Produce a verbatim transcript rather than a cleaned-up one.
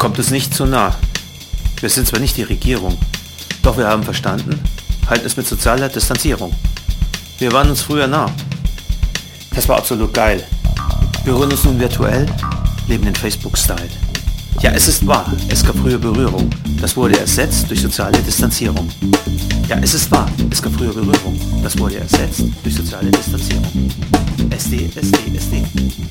Kommt es nicht zu nah. Wir sind zwar nicht die Regierung, doch wir haben verstanden, halten es mit sozialer Distanzierung. Wir waren uns früher nah. Das war absolut geil. Wir berühren uns nun virtuell, leben den Facebook-Style. Ja, es ist wahr, es gab früher Berührung. Das wurde ersetzt durch soziale Distanzierung. Ja, es ist wahr, es gab früher Berührung. Das wurde ersetzt durch soziale Distanzierung. S D, S D, S D.